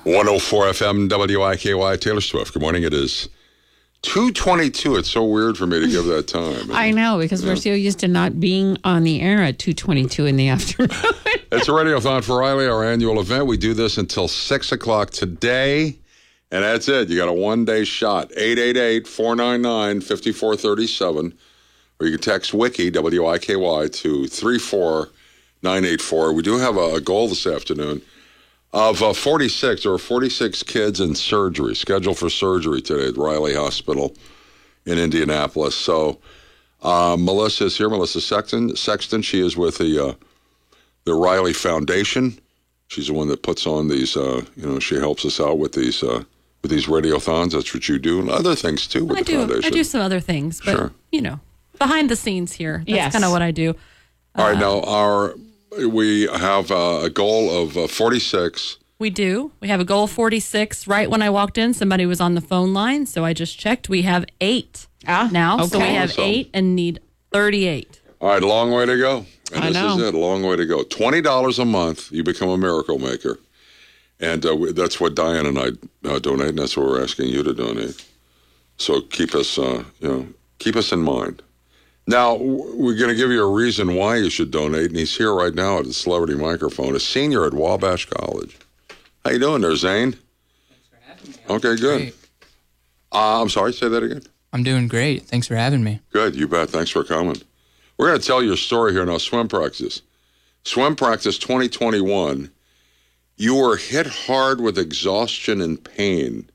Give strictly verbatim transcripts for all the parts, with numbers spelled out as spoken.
one oh four F M W I K Y, Taylor Swift. Good morning. It is two twenty-two. It's so weird for me to give that time. I know, because yeah. we're so used to not being on the air at two twenty-two in the afternoon. It's a Radiothon for Riley, our annual event. We do this until six o'clock today, and that's it. You got a one-day shot. eight eight eight, four nine nine, five four three seven, or you can text WIKI, W I K Y, to three four nine eight four. We do have a, a goal this afternoon of uh, forty-six. There are forty-six kids in surgery, scheduled for surgery today at Riley Hospital in Indianapolis. So uh, Melissa is here, Melissa Sexton. Sexton. She is with the uh, the Riley Foundation. She's the one that puts on these, uh, you know, she helps us out with these uh, with these radiothons. That's what you do, and other things, too, with I the do, foundation. I do some other things, but, sure. you know, behind the scenes here. That's yes. kind of what I do. All uh, right, now, our we have uh, a goal of uh, forty-six. We do. We have a goal of forty-six. Right when I walked in, somebody was on the phone line, so I just checked. We have eight ah, now, okay. so we have Awesome. eight and need thirty-eight. All right, long way to go. And I this know. is it, a long way to go. twenty dollars a month, you become a miracle maker. And uh, we, that's what Diane and I uh, donate, and that's what we're asking you to donate. So keep us, uh, you know, keep us in mind. Now, we're going to give you a reason why you should donate, and he's here right now at the Celebrity Microphone, a senior at Wabash College. How you doing there, Zane? Thanks for having me. Okay, good. Great. Uh, I'm sorry, say that again. I'm doing great. Thanks for having me. Good, you bet. Thanks for coming. We're going to tell your story here now. Swim practice. Swim practice twenty twenty-one. You were hit hard with exhaustion and pain.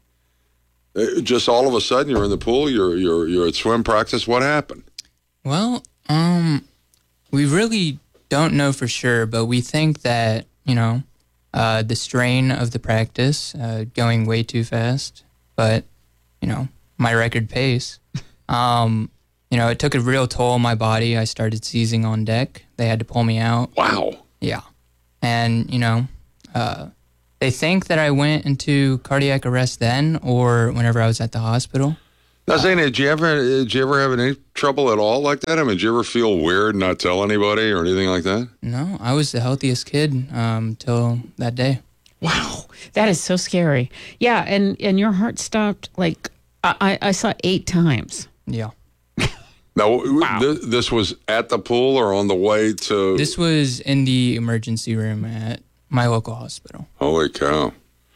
Uh, Just all of a sudden, you're in the pool. You're you're you're at swim practice. What happened? Well, um, we really don't know for sure, but we think that, you know, uh, the strain of the practice, uh, going way too fast, but, you know, my record pace, um, you know, it took a real toll on my body. I started seizing on deck. They had to pull me out. Wow. Yeah. And, you know, uh, they think that I went into cardiac arrest then or whenever I was at the hospital. Now, Zane, did you ever did you ever have any trouble at all like that? I mean, did you ever feel weird, and not tell anybody or anything like that? No, I was the healthiest kid um, till that day. Wow, that is so scary. Yeah, and, and your heart stopped, like, I, I saw eight times. Yeah. Now, Wow. th- this was at the pool or on the way to... This was in the emergency room at my local hospital. Holy cow.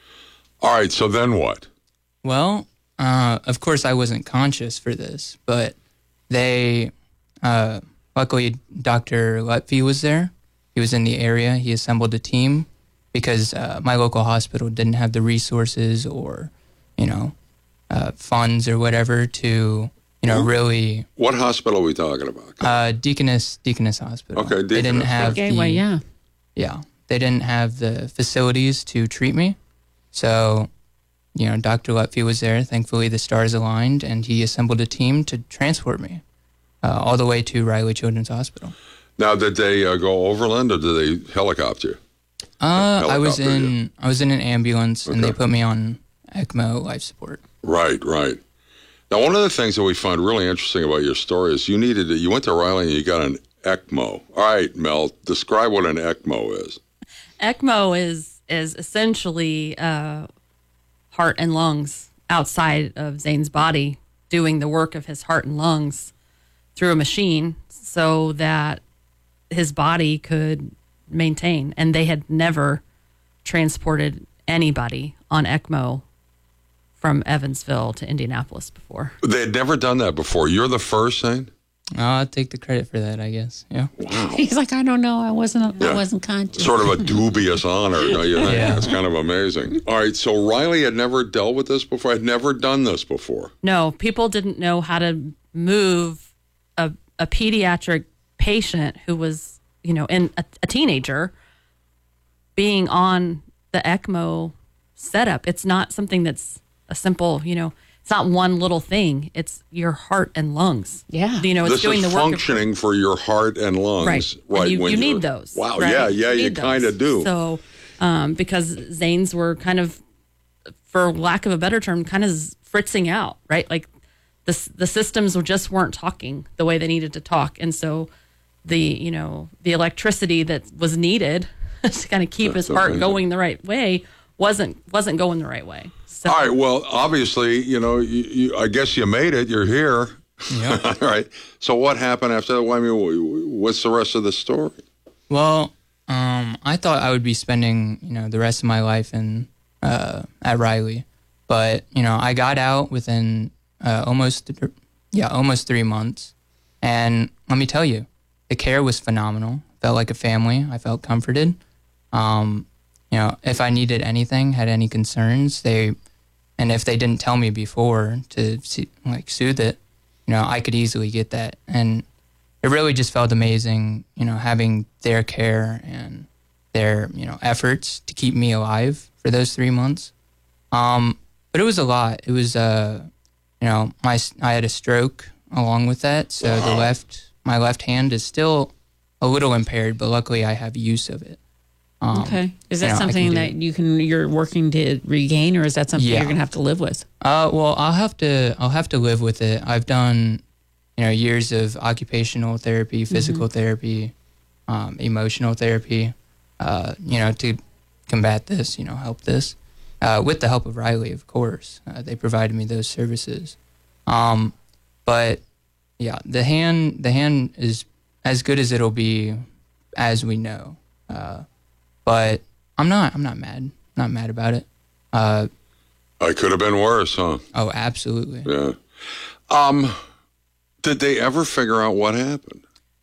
All right, so then what? Well, uh, of course I wasn't conscious for this, but they, uh, luckily Doctor Lutfi was there. He was in the area. He assembled a team because uh, my local hospital didn't have the resources or, you know, uh, funds or whatever to... You know, really. What hospital are we talking about? Uh, Deaconess Deaconess Hospital. Okay, They didn't Deaconess. have Gateway, the, yeah. Yeah, they didn't have the facilities to treat me, so you know, Doctor Lutfi was there. Thankfully, the stars aligned, and he assembled a team to transport me uh, all the way to Riley Children's Hospital. Now, did they uh, go overland or did they helicopter you? Uh, I was Helicopter, in yeah. I was in an ambulance, and they Okay. put me on ECMO life support. Right, right. Now, one of the things that we find really interesting about your story is you needed, you went to Riley and you got an ECMO. All right, Mel, describe what an ECMO is. ECMO is is essentially uh, heart and lungs outside of Zane's body doing the work of his heart and lungs through a machine so that his body could maintain. And they had never transported anybody on ECMO from Evansville to Indianapolis before. They had never done that before. You're the first, Zane? Oh, I'll take the credit for that, I guess. Yeah. Wow. He's like, I don't know. I wasn't Yeah. I wasn't conscious. Sort of a dubious honor, don't you think? Yeah. It's kind of amazing. All right, so Riley had never dealt with this before, had never done this before. No, people didn't know how to move a, a pediatric patient who was, you know, in a, a teenager being on the ECMO setup. It's not something that's a simple, you know, it's not one little thing. It's your heart and lungs. Yeah. You know, it's This doing is the work of functioning for your heart and lungs. Right. Right. And you when you you're- need those. Wow. right? Yeah, yeah, you need those. kind of do. So, um, because Zane's were kind of, for lack of a better term, kind of fritzing out, right? Like the the systems just weren't talking the way they needed to talk, and so the you know the electricity that was needed to kind of keep That's his heart amazing. going the right way wasn't wasn't going the right way. So, All right. Well, obviously, you know, you, you, I guess you made it. You're here. Yeah. All right. So what happened after that? Well, I mean, what's the rest of the story? Well, um, I thought I would be spending, you know, the rest of my life in uh, at Riley, but you know, I got out within uh, almost, yeah, almost three months, and let me tell you, the care was phenomenal. Felt like a family. I felt comforted. Um, you know, if I needed anything, had any concerns, they, and if they didn't tell me before to see, like soothe it, you know, I could easily get that. And it really just felt amazing, you know, having their care and their, you know, efforts to keep me alive for those three months. Um, but it was a lot. It was, uh, you know, my I had a stroke along with that, so the left, my left hand is still a little impaired, but luckily I have use of it. Um, Okay. Is you that know, I something can do that it. you can you're working to regain, or is that something Yeah. you're gonna have to live with? Uh, well, I'll have to I'll have to live with it. I've done, you know, years of occupational therapy, physical therapy, um, emotional therapy, uh, you know, to combat this, you know, help this. Uh, with the help of Riley, of course, uh, they provided me those services. Um, but yeah, the hand the hand is as good as it'll be, as we know. Uh, but I'm not I'm not mad. Not mad about it. Uh, I could have been worse, huh? oh, absolutely. Yeah. Um, did they ever figure out what happened?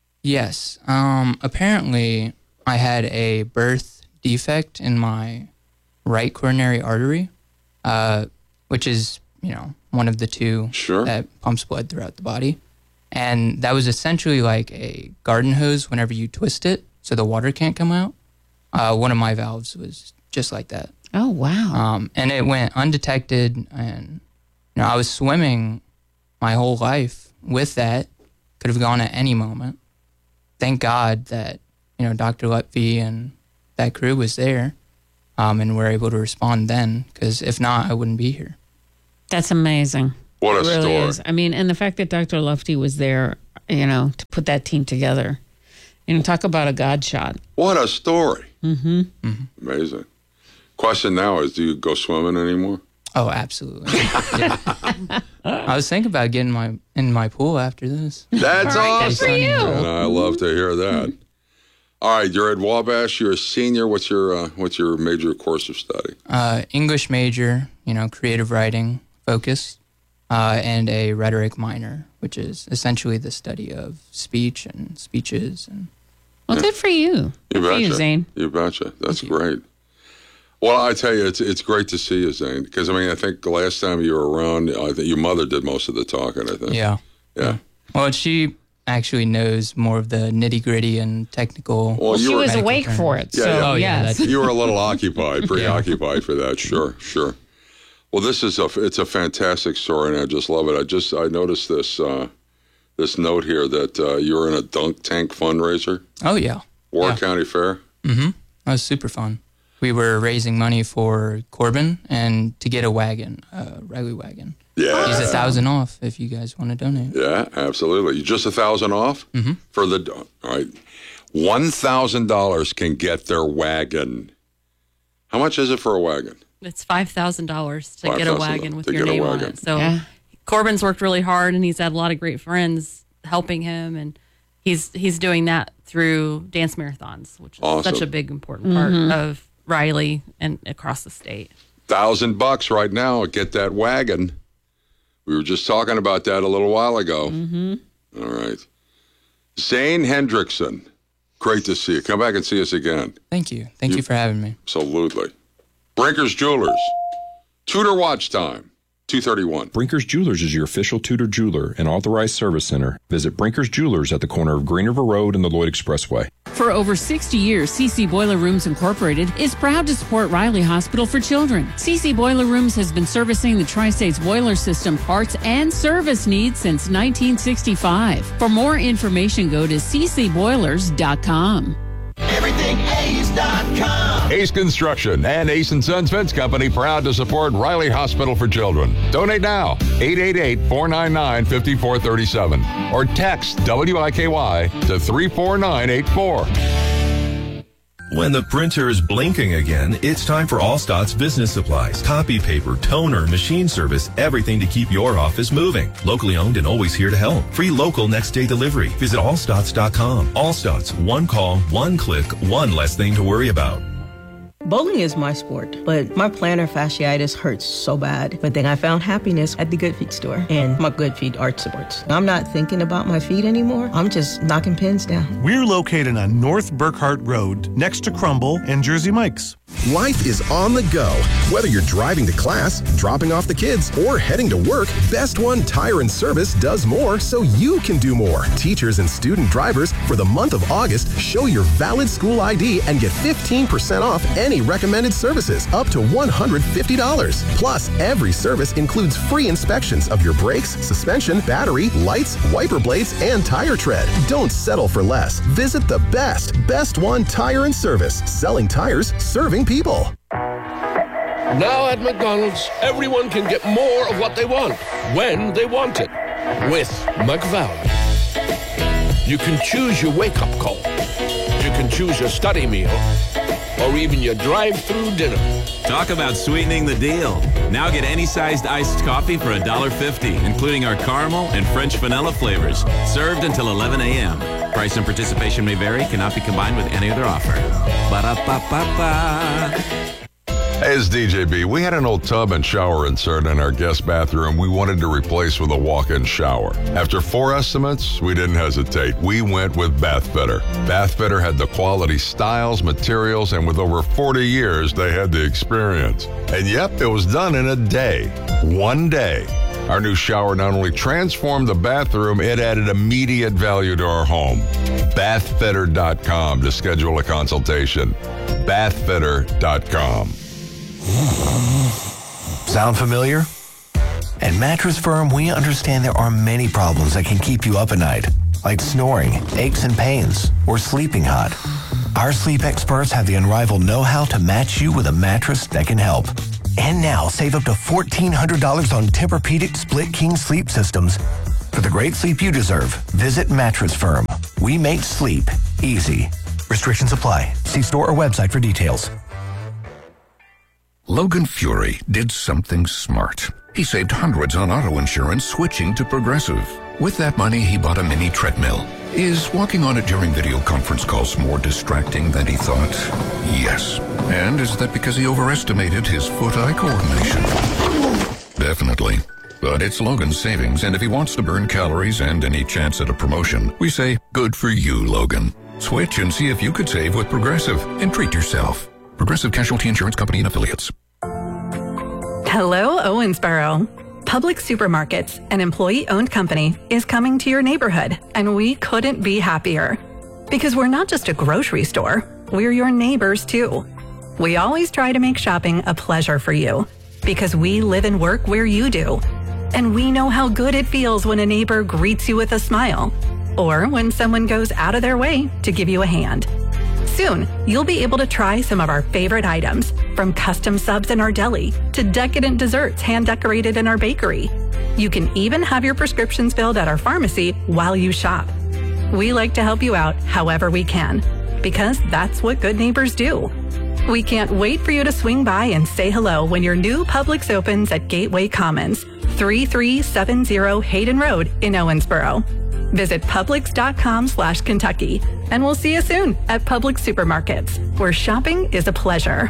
Yes. Um, apparently, I had a birth defect in my right coronary artery, uh, which is, you know, one of the two Sure. that pumps blood throughout the body. And that was essentially like a garden hose whenever you twist it so the water can't come out. Uh, one of my valves was just like that. Oh wow. Um, and it went undetected, and you know, I was swimming my whole life with that. Could have gone at any moment. Thank God that, you know, Doctor Lutfi and that crew was there, um, and were able to respond then. Because if not, I wouldn't be here. That's amazing. What a It really story. is. I mean, and the fact that Doctor Lufty was there, you know, to put that team together. You know, talk about a God shot. What a story. Mm-hmm. Amazing. Question now is, do you go swimming anymore? Oh, absolutely. Yeah. I was thinking about getting my in my pool after this. That's All right, good awesome. for you. And I love to hear that. All right, you're at Wabash. You're a senior. What's your uh, what's your major course of study? Uh, English major, you know, creative writing focused, uh, and a rhetoric minor, which is essentially the study of speech and speeches. And Well, good for you. You Good for you, betcha. Zane. You betcha. That's great. Well, I tell you, it's it's great to see you, Zane. Because I mean, I think the last time you were around, I think your mother did most of the talking. I think. yeah, Yeah. well, she actually knows more of the nitty gritty and technical. Well, you She were was medical awake terms. for it. Yeah, so, yeah. Oh, yeah, yes. that's- you were a little occupied, preoccupied for that. Sure, sure. Well, this is a it's a fantastic story, and I just love it. I just I noticed this uh, this note here that uh, you were in a dunk tank fundraiser, Oh yeah, War Yeah. County Fair. that was super fun. We were raising money for Corbin and to get a wagon, a Riley wagon. Yeah, He's a thousand off if you guys want to donate. yeah, absolutely. You just a thousand off mm-hmm. for the all right. One thousand dollars can get their wagon. How much is it for a wagon? it's five thousand dollars to get a five thousand dollars wagon with to your get a name on wagon. it. So Yeah. Corbin's worked really hard, and he's had a lot of great friends helping him, and he's he's doing that through dance marathons, which is Awesome. such a big important part of Riley and across the state. Thousand bucks right now. Get that wagon. We were just talking about that a little while ago. Mm-hmm. All right. Zane Hendrickson. Great to see you. Come back and see us again. Thank you. Thank you for having me. Absolutely. Brinkers Jewelers. Tudor watch time. two thirty-one. Brinkers Jewelers is your official Tudor jeweler and authorized service center. Visit Brinkers Jewelers at the corner of Green River Road and the Lloyd Expressway. For over sixty years, C C Boiler Rooms Incorporated is proud to support Riley Hospital for Children. C C Boiler Rooms has been servicing the Tri-States boiler system parts and service needs since nineteen sixty-five. For more information, go to c c boilers dot com. Everything Ace dot com. Ace Construction and Ace and Sons Fence Company proud to support Riley Hospital for Children. Donate now. eight eight eight, four nine nine, five four three seven or text W I K Y to three four nine eight four. When the printer is blinking again, it's time for Allstott's business supplies. Copy paper, toner, machine service, everything to keep your office moving. Locally owned and always here to help. Free local next day delivery. Visit allstotts dot com. Allstotts, one call, one click, one less thing to worry about. Bowling is my sport, but my plantar fasciitis hurts so bad. But then I found happiness at the Good Feet store and my Good Feet arch supports. I'm not thinking about my feet anymore. I'm just knocking pins down. We're located on North Burkhart Road, next to Crumble and Jersey Mike's. Life is on the go. Whether you're driving to class, dropping off the kids, or heading to work, Best One Tire and Service does more so you can do more. Teachers and student drivers, for the month of August, show your valid school I D and get fifteen percent off any recommended services, up to one hundred fifty dollars. Plus, every service includes free inspections of your brakes, suspension, battery, lights, wiper blades, and tire tread. Don't settle for less. Visit the best Best One Tire and Service, selling tires, serving people. Now at McDonald's, everyone can get more of what they want, when they want it, with McValue. You can choose your wake-up call. You can choose your study meal, or even your drive-through dinner. Talk about sweetening the deal. Now get any sized iced coffee for one dollar fifty, including our caramel and French vanilla flavors, served until eleven a.m. Price and participation may vary, cannot be combined with any other offer. Ba-da-ba-ba-ba. Hey, it's D J B. We had an old tub and shower insert in our guest bathroom we wanted to replace with a walk-in shower. After four estimates, we didn't hesitate. We went with Bathfitter. Bathfitter had the quality styles, materials, and with over forty years, they had the experience. And yep, it was done in a day. One day. Our new shower not only transformed the bathroom, it added immediate value to our home. bathfitter dot com to schedule a consultation. bathfitter dot com. Sound familiar? At Mattress Firm, we understand there are many problems that can keep you up at night, like snoring, aches and pains, or sleeping hot. Our sleep experts have the unrivaled know-how to match you with a mattress that can help. And now, save up to fourteen hundred dollars on Tempur-Pedic Split King sleep systems. For the great sleep you deserve, visit Mattress Firm. We make sleep easy. Restrictions apply. See store or website for details. Logan Fury did something smart. He saved hundreds on auto insurance switching to Progressive. With that money, he bought a mini treadmill. Is walking on it during video conference calls more distracting than he thought? Yes. And is that because he overestimated his foot-eye coordination? Definitely. But it's Logan's savings, and if he wants to burn calories and any chance at a promotion, we say, good for you, Logan. Switch and see if you could save with Progressive and treat yourself. Progressive Casualty Insurance Company and Affiliates. Hello, Owensboro. Publix Supermarkets, an employee-owned company, is coming to your neighborhood, and we couldn't be happier. Because we're not just a grocery store, we're your neighbors too. We always try to make shopping a pleasure for you, because we live and work where you do. And we know how good it feels when a neighbor greets you with a smile, or when someone goes out of their way to give you a hand. Soon, you'll be able to try some of our favorite items, from custom subs in our deli to decadent desserts hand-decorated in our bakery. You can even have your prescriptions filled at our pharmacy while you shop. We like to help you out however we can, because that's what good neighbors do. We can't wait for you to swing by and say hello when your new Publix opens at Gateway Commons, thirty-three seventy Hayden Road in Owensboro. Visit Publix.com slash Kentucky, and we'll see you soon at Publix Supermarkets, where shopping is a pleasure.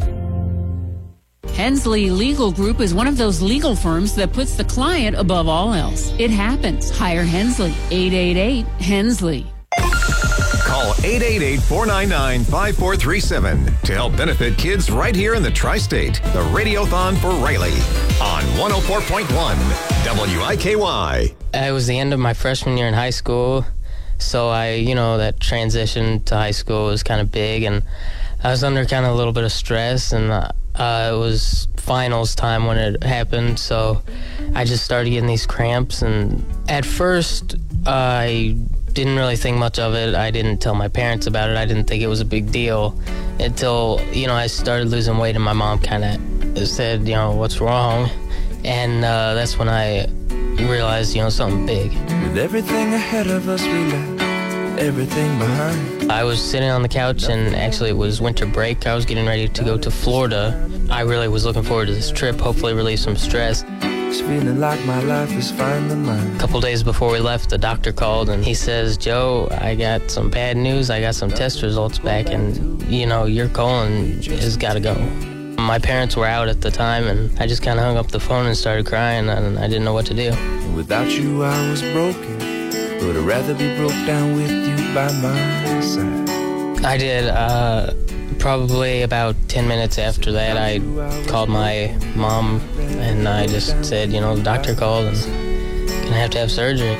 Hensley Legal Group is one of those legal firms that puts the client above all else. It happens. Hire Hensley. eight eight eight Hensley. Call eight eight eight, four nine nine, five four three seven to help benefit kids right here in the Tri-State. The Radiothon for Riley on one oh four point one W I K Y. It was the end of my freshman year in high school, so I, you know, that transition to high school was kind of big, and I was under kind of a little bit of stress, and uh, it was finals time when it happened, so I just started getting these cramps, and at first I didn't really think much of it. I didn't tell my parents about it. I didn't think it was a big deal until, you know, I started losing weight, and my mom kind of said, you know, what's wrong? And uh, that's when I realized, you know, something big. With everything ahead of us, we left everything behind. I was sitting on the couch, and actually it was winter break. I was getting ready to go to Florida. I really was looking forward to this trip, hopefully relieve some stress. It's feeling like my life is finally mine. A couple days before we left, the doctor called, and he says, Joe, I got some bad news. I got some test results back, and, you know, your colon has got to go. My parents were out at the time, and I just kind of hung up the phone and started crying, and I didn't know what to do. Without you, I was broken, but I'd rather be broke down with you by my side. I did. Uh, probably about ten minutes after that, I called my mom, and I just said, you know, the doctor called, and gonna have to have surgery.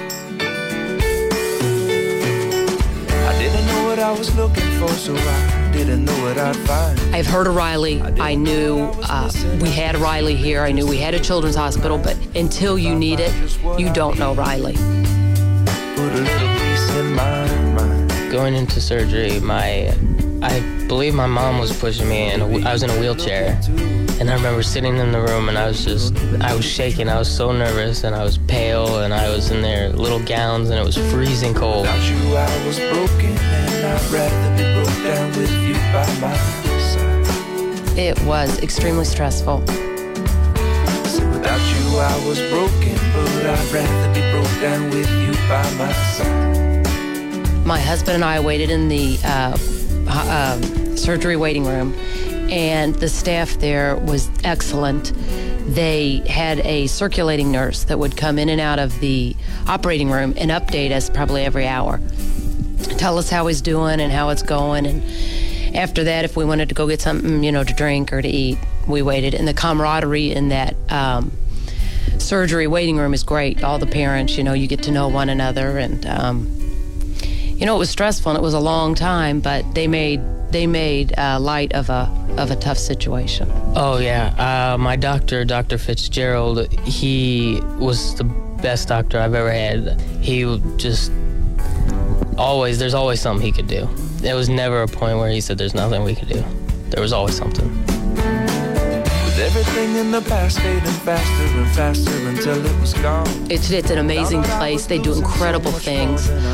I didn't know what I was looking for, so I didn't know what I'd find. I've heard of Riley. I knew uh, we had Riley here. I knew we had a children's hospital, but until you need it, you don't know Riley. Put a little peace in my mind. Going into surgery, my, I believe my mom was pushing me, and I was in a wheelchair. And I remember sitting in the room, and I was just, I was shaking. I was so nervous, and I was pale, and I was in their little gowns, and it was freezing cold. Without you, I was broken, and I'd rather be broke down with you by my side. It was extremely stressful. So without you, I was broken, but I'd rather be broke down with you by my side. My husband and I waited in the uh, uh, surgery waiting room, and the staff there was excellent. They had a circulating nurse that would come in and out of the operating room and update us probably every hour. Tell us how he's doing and how it's going. And after that, if we wanted to go get something, you know, to drink or to eat, we waited. And the camaraderie in that um, surgery waiting room is great. All the parents, you know, you get to know one another. And, um, you know, it was stressful and it was a long time, but they made they made uh, light of a of a tough situation. Oh, yeah. Uh, my doctor, Doctor Fitzgerald, he was the best doctor I've ever had. He just always, there's always something he could do. There was never a point where he said there's nothing we could do. There was always something. With everything in the past fading faster and faster until it was gone. It's, it's an amazing place. They do incredible things.